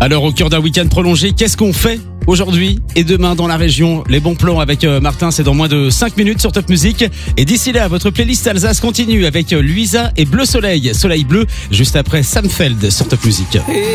Alors au cœur d'un week-end prolongé, qu'est-ce qu'on fait aujourd'hui et demain dans la région? Les bons plans avec Martin, c'est dans moins de 5 minutes sur Top Music. Et d'ici là, votre playlist Alsace continue avec Luisa et Bleu Soleil, Soleil Bleu, juste après Sam Feld sur Top Music.